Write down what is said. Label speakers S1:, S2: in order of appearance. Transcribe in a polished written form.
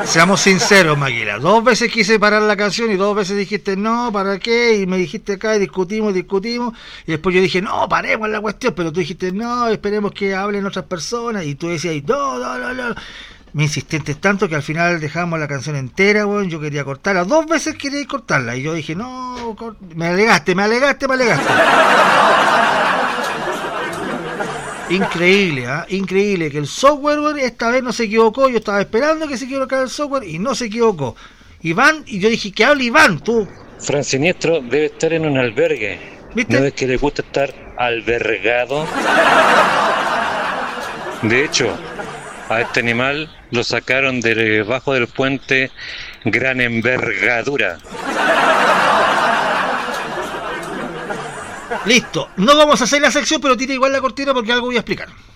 S1: Seamos sinceros, Maquila. 2 veces quise parar la canción y 2 veces dijiste no, ¿para qué? Y me dijiste acá y discutimos. Y después yo dije, no, paremos la cuestión. Pero tú dijiste, no, esperemos que hablen otras personas. Y tú decías, no. Me insististe tanto que al final dejamos la canción entera, weón. Yo quería cortarla. 2 veces quería cortarla. Y yo dije, no, me alegaste. Increíble, increíble que el software esta vez no se equivocó. Yo estaba esperando que se equivocara el software y no se equivocó. Iván, y yo dije, ¿qué habla Iván? Tú.
S2: Fran Siniestro debe estar en un albergue.
S1: ¿Viste?
S2: ¿No es que le gusta estar albergado? De hecho, a este animal lo sacaron de debajo del puente Gran Envergadura.
S1: Listo, no vamos a hacer la sección, pero tira igual la cortina porque algo voy a explicar.